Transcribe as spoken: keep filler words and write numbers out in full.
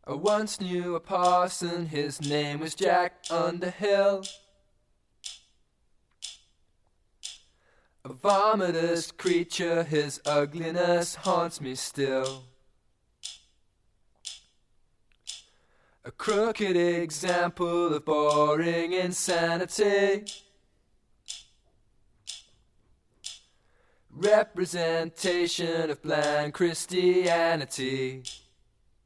I once knew a parson, his name was Jack Underhill. A vomitous creature, his ugliness haunts me still. A crooked example of boring insanity. Representation of bland Christianity.